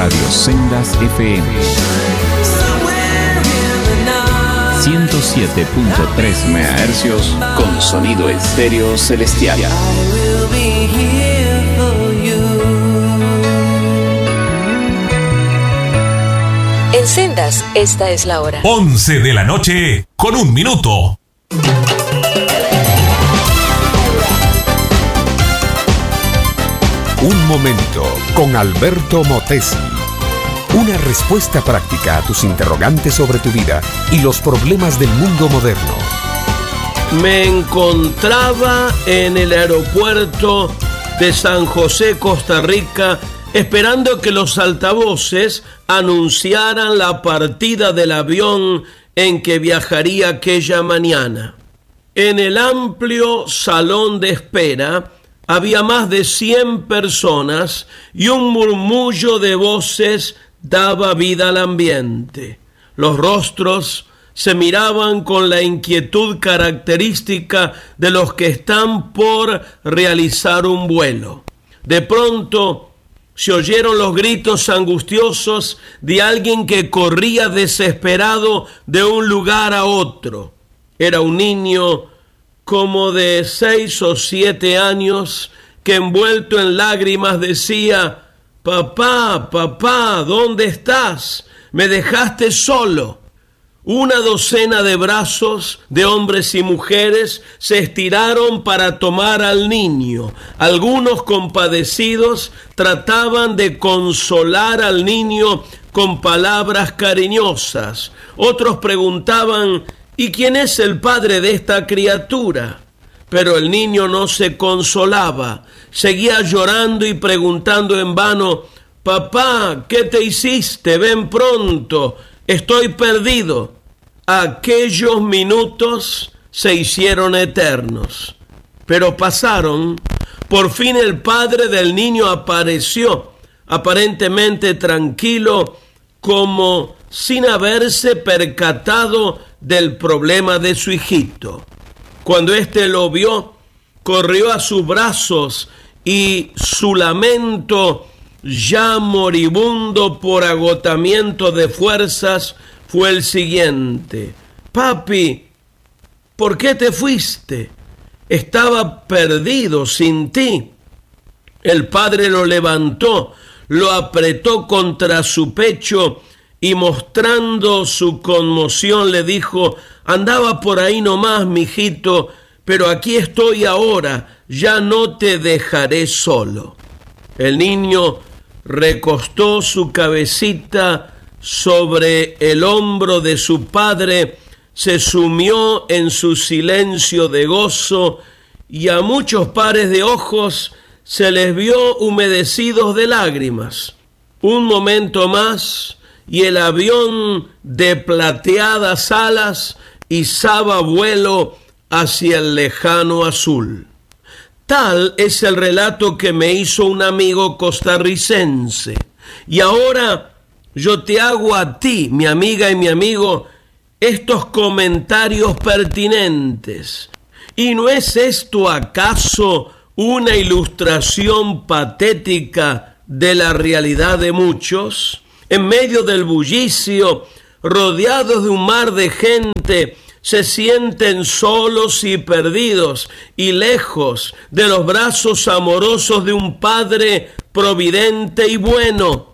Radio Sendas FM 107.3 MHz con sonido estéreo celestial. En Sendas, esta es la hora. 11 de la noche con 1 minuto. Un momento con Alberto Motesi. Una respuesta práctica a tus interrogantes sobre tu vida y los problemas del mundo moderno. Me encontraba en el aeropuerto de San José, Costa Rica, esperando que los altavoces anunciaran la partida del avión en que viajaría aquella mañana. En el amplio salón de espera había más de 100 personas y un murmullo de voces daba vida al ambiente. Los rostros se miraban con la inquietud característica de los que están por realizar un vuelo. De pronto se oyeron los gritos angustiosos de alguien que corría desesperado de un lugar a otro. Era un niño como de 6 o 7 años que envuelto en lágrimas decía: «Papá, papá, ¿dónde estás? Me dejaste solo». Una docena de brazos de hombres y mujeres se estiraron para tomar al niño. Algunos compadecidos trataban de consolar al niño con palabras cariñosas. Otros preguntaban: ¿y quién es el padre de esta criatura? Pero el niño no se consolaba. Seguía llorando y preguntando en vano: «Papá, ¿qué te hiciste? Ven pronto, estoy perdido». Aquellos minutos se hicieron eternos, pero pasaron. Por fin el padre del niño apareció, aparentemente tranquilo, como sin haberse percatado del problema de su hijito. Cuando éste lo vio, corrió a sus brazos y su lamento, ya moribundo por agotamiento de fuerzas, fue el siguiente: «Papi, ¿por qué te fuiste? Estaba perdido sin ti». El padre lo levantó, lo apretó contra su pecho y mostrando su conmoción le dijo: «Andaba por ahí nomás, mijito, pero aquí estoy ahora, ya no te dejaré solo». El niño recostó su cabecita sobre el hombro de su padre, se sumió en su silencio de gozo y a muchos pares de ojos se les vio humedecidos de lágrimas. Un momento más y el avión de plateadas alas izaba vuelo hacia el lejano azul. Tal es el relato que me hizo un amigo costarricense. Y ahora yo te hago a ti, mi amiga y mi amigo, estos comentarios pertinentes. ¿Y no es esto acaso una ilustración patética de la realidad de muchos? En medio del bullicio, rodeados de un mar de gente, se sienten solos y perdidos y lejos de los brazos amorosos de un Padre providente y bueno.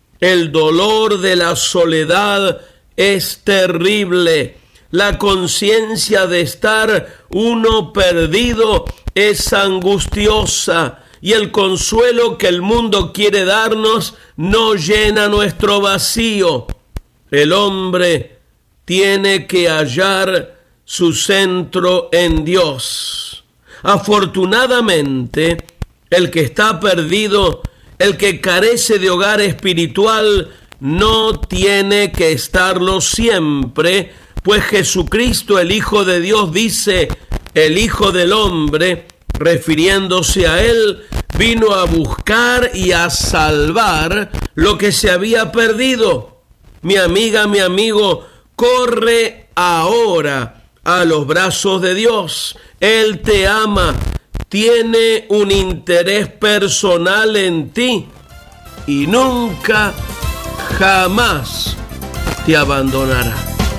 El dolor de la soledad es terrible. La conciencia de estar uno perdido es angustiosa y el consuelo que el mundo quiere darnos no llena nuestro vacío. El hombre tiene que hallar su centro en Dios. Afortunadamente, el que está perdido, el que carece de hogar espiritual, no tiene que estarlo siempre, pues Jesucristo, el Hijo de Dios, dice: el Hijo del Hombre, refiriéndose a él, vino a buscar y a salvar lo que se había perdido. Mi amiga, mi amigo, corre ahora a los brazos de Dios. Él te ama, tiene un interés personal en ti y nunca jamás te abandonará.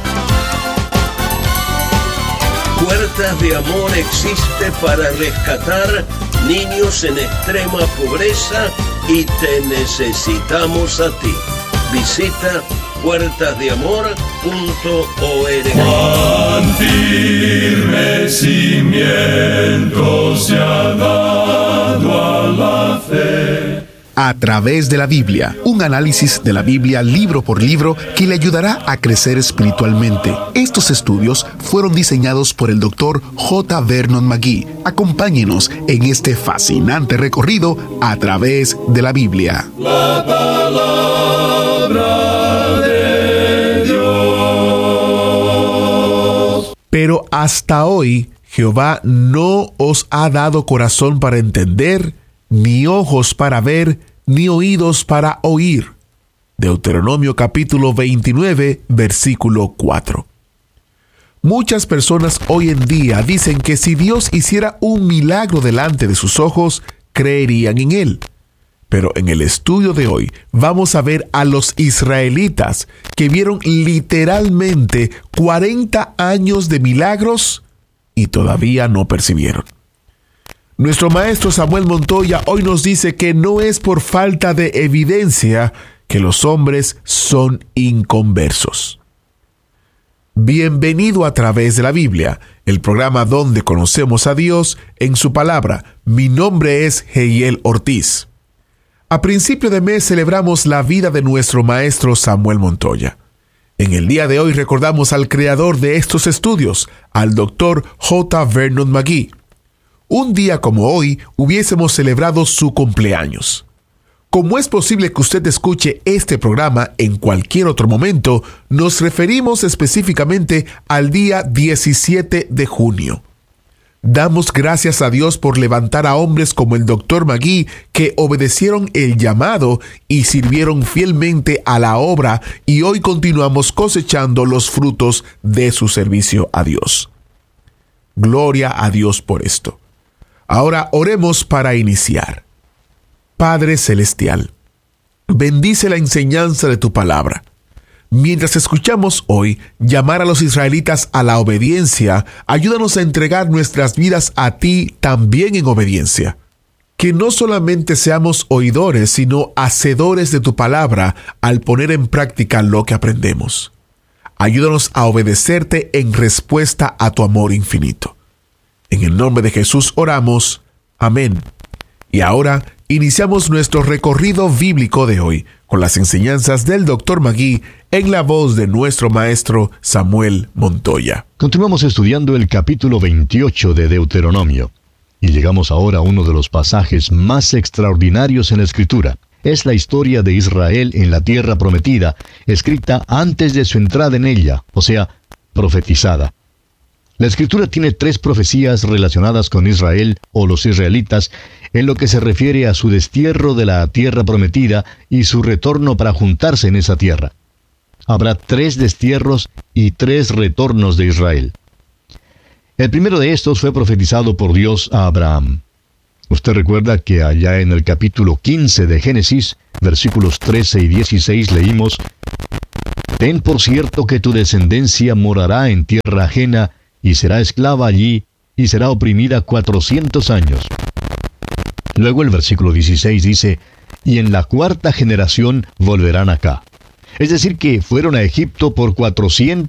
Puertas de Amor existe para rescatar niños en extrema pobreza y te necesitamos a ti. Visita puertasdeamor.org. Cuán firme cimiento se ha dado a la fe. A través de la Biblia, un análisis de la Biblia libro por libro que le ayudará a crecer espiritualmente. Estos estudios fueron diseñados por el Dr. J. Vernon McGee. Acompáñenos en este fascinante recorrido a través de la Biblia. La palabra de Dios. Pero hasta hoy, Jehová no os ha dado corazón para entender, ni ojos para ver, ni oídos para oír. Deuteronomio capítulo 29, versículo 4. Muchas personas hoy en día dicen que si Dios hiciera un milagro delante de sus ojos, creerían en él. Pero en el estudio de hoy vamos a ver a los israelitas que vieron literalmente 40 años de milagros y todavía no percibieron. Nuestro maestro Samuel Montoya hoy nos dice que no es por falta de evidencia que los hombres son inconversos. Bienvenido a través de la Biblia, el programa donde conocemos a Dios en su palabra. Mi nombre es Heiel Ortiz. A principio de mes celebramos la vida de nuestro maestro Samuel Montoya. En el día de hoy recordamos al creador de estos estudios, al Dr. J. Vernon McGee. Un día como hoy hubiésemos celebrado su cumpleaños. Como es posible que usted escuche este programa en cualquier otro momento, nos referimos específicamente al día 17 de junio. Damos gracias a Dios por levantar a hombres como el Dr. McGee que obedecieron el llamado y sirvieron fielmente a la obra, y hoy continuamos cosechando los frutos de su servicio a Dios. Gloria a Dios por esto. Ahora oremos para iniciar. Padre Celestial, bendice la enseñanza de tu palabra. Mientras escuchamos hoy llamar a los israelitas a la obediencia, ayúdanos a entregar nuestras vidas a ti también en obediencia. Que no solamente seamos oidores, sino hacedores de tu palabra al poner en práctica lo que aprendemos. Ayúdanos a obedecerte en respuesta a tu amor infinito. En el nombre de Jesús oramos. Amén. Y ahora iniciamos nuestro recorrido bíblico de hoy con las enseñanzas del Dr. McGee en la voz de nuestro maestro Samuel Montoya. Continuamos estudiando el capítulo 28 de Deuteronomio y llegamos ahora a uno de los pasajes más extraordinarios en la Escritura. Es la historia de Israel en la tierra prometida, escrita antes de su entrada en ella, o sea, profetizada. La Escritura tiene 3 profecías relacionadas con Israel o los israelitas en lo que se refiere a su destierro de la tierra prometida y su retorno para juntarse en esa tierra. Habrá 3 destierros y 3 retornos de Israel. El primero de estos fue profetizado por Dios a Abraham. Usted recuerda que allá en el capítulo 15 de Génesis, versículos 13 y 16 leímos: «Ten por cierto que tu descendencia morará en tierra ajena, y será esclava allí, y será oprimida 400 años. Luego el versículo 16 dice: «Y en la 4ª generación volverán acá». Es decir, que fueron a Egipto por 400